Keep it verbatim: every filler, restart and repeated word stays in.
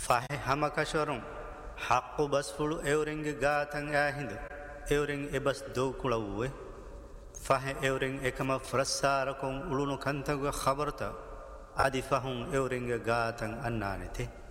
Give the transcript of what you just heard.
فاهي هما كشورون حق بس فلو اورنج غاتن آهند اورنج ابس دو كلاوه فاهي اورنج اكما فرساركم اولونو كنتغ خبرتا ادي فاهم اورنج غاتن انانته